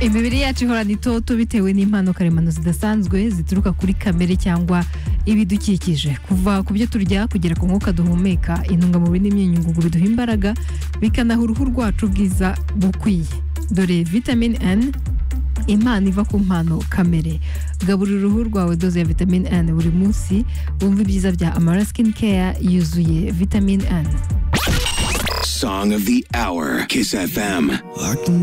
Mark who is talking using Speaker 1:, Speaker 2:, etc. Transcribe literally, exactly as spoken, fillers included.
Speaker 1: Imibiri yacu ihorana itoto bitewe n'impano karemano zidasanzwe zituruka kuri kamere cyangwa ibidukikije. Kuva ku byo turya kugera ku mwuka duhumeka, intungamubiri n'imyunyungugu biduha imbaraga bikanaha uruhu rwacu bwiza bukwiye. Dore vitamine N, impano iva ku mpano kamere. Gaburira uruhu rwawe doze ya vitamine N buri munsi, wumva ibyiza bya Amara Skin Care yuzuye vitamine N.
Speaker 2: Song of the Hour, Kiss F M.